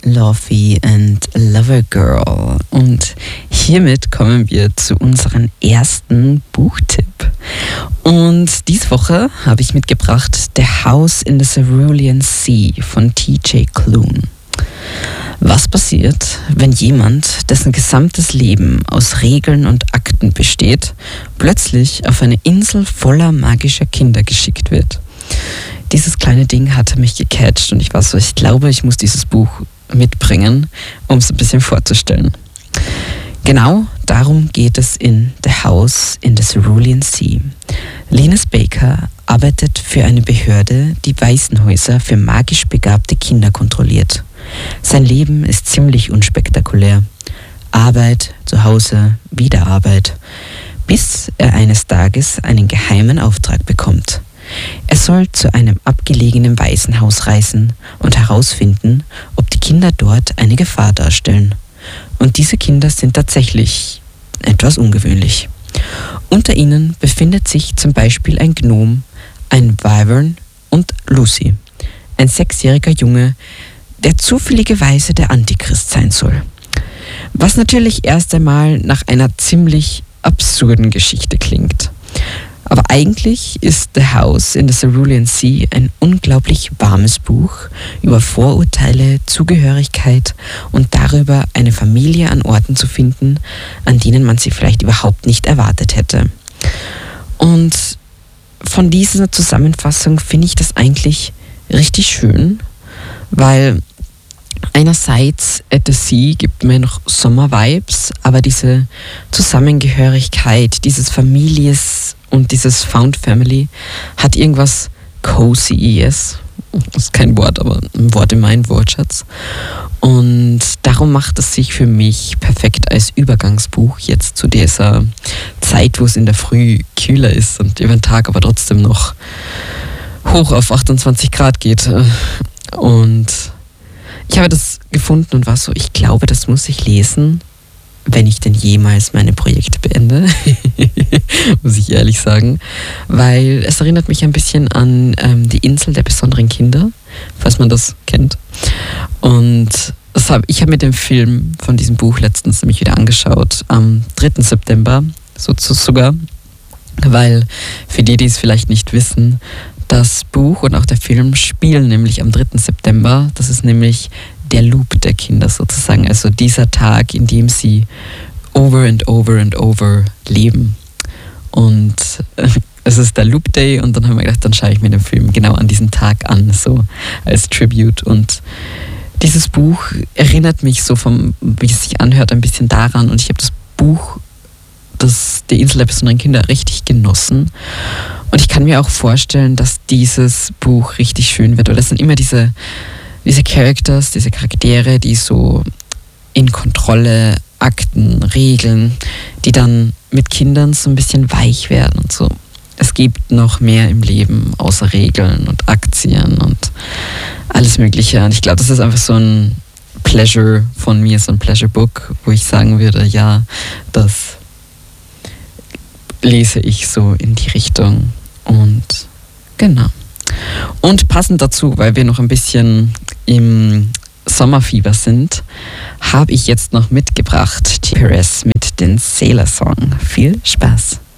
Lovey and Lover Girl. Und hiermit kommen wir zu unserem ersten Buchtipp. Und diese Woche habe ich mitgebracht The House in the Cerulean Sea von T.J. Klune. Was passiert, wenn jemand, dessen gesamtes Leben aus Regeln und Akten besteht, plötzlich auf eine Insel voller magischer Kinder geschickt wird? Dieses kleine Ding hatte mich gecatcht und ich war so, ich glaube, ich muss dieses Buch mitbringen, um es ein bisschen vorzustellen. Genau darum geht es in The House in the Cerulean Sea. Linus Baker arbeitet für eine Behörde, die Waisenhäuser für magisch begabte Kinder kontrolliert. Sein Leben ist ziemlich unspektakulär. Arbeit, zu Hause, wieder Arbeit. Bis er eines Tages einen geheimen Auftrag bekommt. Er soll zu einem abgelegenen Waisenhaus reisen und herausfinden, ob die Kinder dort eine Gefahr darstellen. Und diese Kinder sind tatsächlich etwas ungewöhnlich. Unter ihnen befindet sich zum Beispiel ein Gnom, ein Wyvern und Lucy, ein 6-jähriger Junge, der zufälligerweise der Antichrist sein soll. Was natürlich erst einmal nach einer ziemlich absurden Geschichte klingt. Aber eigentlich ist The House in the Cerulean Sea ein unglaublich warmes Buch über Vorurteile, Zugehörigkeit und darüber, eine Familie an Orten zu finden, an denen man sie vielleicht überhaupt nicht erwartet hätte. Und von dieser Zusammenfassung finde ich das eigentlich richtig schön, weil einerseits At the Sea gibt mir noch Sommer-Vibes, aber diese Zusammengehörigkeit, dieses Families und dieses Found Family hat irgendwas Cozy-es. Das ist kein Wort, aber ein Wort in meinem Wortschatz. Und darum macht es sich für mich perfekt als Übergangsbuch jetzt zu dieser Zeit, wo es in der Früh kühler ist und über den Tag aber trotzdem noch hoch auf 28 Grad geht. Und ich habe das gefunden und war so, ich glaube, das muss ich lesen, wenn ich denn jemals meine Projekte beende, muss ich ehrlich sagen, weil es erinnert mich ein bisschen an die Insel der besonderen Kinder, falls man das kennt. Und ich habe mir den Film von diesem Buch letztens nämlich wieder angeschaut, am 3. September sogar, weil für die es vielleicht nicht wissen, das Buch und auch der Film spielen nämlich am 3. September. Das ist nämlich der Loop der Kinder sozusagen. Also dieser Tag, in dem sie over and over and over leben. Und es ist der Loop Day und dann haben wir gedacht, dann schaue ich mir den Film genau an diesem Tag an, so als Tribute. Und dieses Buch erinnert mich so wie es sich anhört, ein bisschen daran. Und ich habe das Buch, die Insel der besonderen Kinder, richtig genossen. Und ich kann mir auch vorstellen, dass dieses Buch richtig schön wird, weil das sind immer diese Characters, diese Charaktere, die so in Kontrolle, Akten, Regeln, die dann mit Kindern so ein bisschen weich werden und so. Es gibt noch mehr im Leben außer Regeln und Aktien und alles Mögliche. Und ich glaube, das ist einfach so ein Pleasure von mir, so ein Pleasure-Book, wo ich sagen würde, ja, das lese ich so in die Richtung. Und genau. Und passend dazu, weil wir noch ein bisschen im Sommerfieber sind, habe ich jetzt noch mitgebracht Perez mit den Sailor Song. Viel Spaß!